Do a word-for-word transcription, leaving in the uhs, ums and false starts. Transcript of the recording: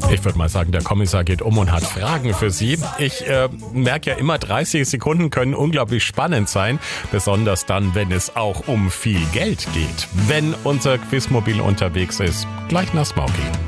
Ich würde mal sagen, der Kommissar geht um und hat Fragen für Sie. Ich äh, merke ja immer, dreißig Sekunden können unglaublich spannend sein, besonders dann, wenn es auch um viel Geld geht. Wenn unser Quizmobil unterwegs ist, gleich nach Smokey.